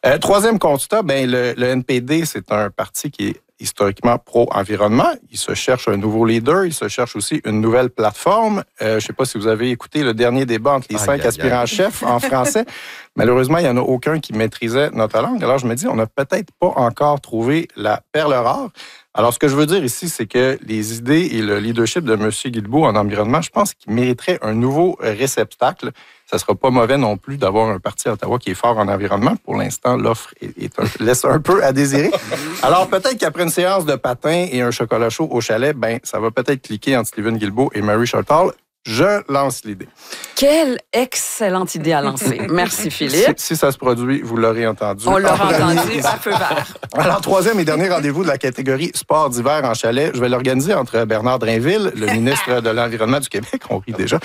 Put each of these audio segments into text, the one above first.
Troisième constat, le NPD, c'est un parti qui est historiquement pro-environnement. Il se cherche un nouveau leader, il se cherche aussi une nouvelle plateforme. Je ne sais pas si vous avez écouté le dernier débat entre les 5 aspirants-chefs en français. Malheureusement, il n'y en a aucun qui maîtrisait notre langue. Alors, je me dis, on n'a peut-être pas encore trouvé la perle rare. Alors, ce que je veux dire ici, c'est que les idées et le leadership de M. Guilbeault en environnement, je pense qu'il mériterait un nouveau réceptacle. Ça ne sera pas mauvais non plus d'avoir un parti à Ottawa qui est fort en environnement. Pour l'instant, l'offre laisse un peu à désirer. Alors, peut-être qu'après une séance de patins et un chocolat chaud au chalet, ça va peut-être cliquer entre Stephen Guilbeault et Mary Shortall. Je lance l'idée. Quelle excellente idée à lancer. Merci, Philippe. Si ça se produit, vous l'aurez entendu. On l'aura entendu à feu vert. Alors, troisième et dernier rendez-vous de la catégorie sport d'hiver en chalet. Je vais l'organiser entre Bernard Drainville, le ministre de l'Environnement du Québec, on rit déjà,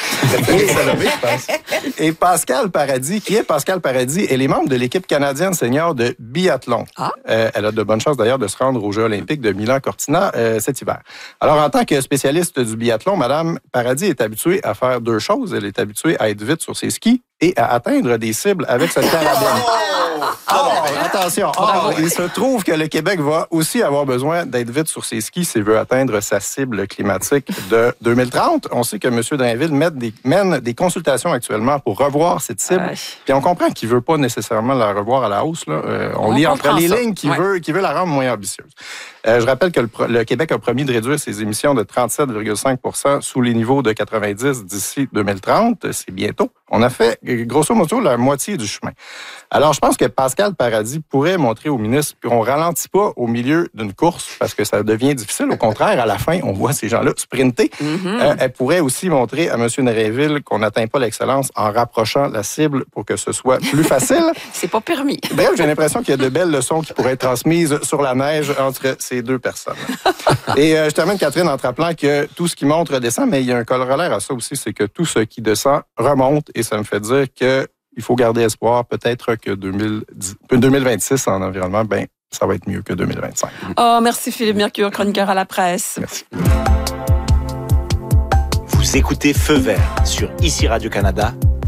et Pascale Paradis. Qui est Pascale Paradis? Elle est membre de l'équipe canadienne senior de biathlon. Elle a de bonnes chances d'ailleurs de se rendre aux Jeux olympiques de Milan-Cortina cet hiver. Alors, en tant que spécialiste du biathlon, Mme Paradis est habituée à faire deux choses. Elle est habituée à être vite sur ses skis et à atteindre des cibles avec cette carabine. Attention, il se trouve que le Québec va aussi avoir besoin d'être vite sur ses skis s'il veut atteindre sa cible climatique de 2030. On sait que M. Drainville mène des consultations actuellement pour revoir cette cible. Puis on comprend qu'il ne veut pas nécessairement la revoir à la hausse. Là. On lit entre les lignes qu'il veut la rendre moins ambitieuse. Je rappelle que le Québec a promis de réduire ses émissions de 37,5 % sous les niveaux de 90 d'ici 2030. C'est bientôt. On a fait, grosso modo, la moitié du chemin. Alors, je pense que Pascale Paradis pourrait montrer au ministre qu'on ne ralentit pas au milieu d'une course parce que ça devient difficile. Au contraire, à la fin, on voit ces gens-là sprinter. Elle pourrait aussi montrer à M. Drainville qu'on n'atteint pas l'excellence en rapprochant la cible pour que ce soit plus facile. C'est pas permis. Bref, j'ai l'impression qu'il y a de belles leçons qui pourraient être transmises sur la neige entre ces deux personnes. Et je termine, Catherine, en te rappelant que tout ce qui monte redescend, mais il y a un corollaire à ça aussi, c'est que tout ce qui descend remonte. Et ça me fait dire qu'il faut garder espoir. Peut-être que 2026 en environnement, ça va être mieux que 2025. Merci Philippe Mercure, chroniqueur à la presse. Merci. Vous écoutez Feu vert sur ICI Radio-Canada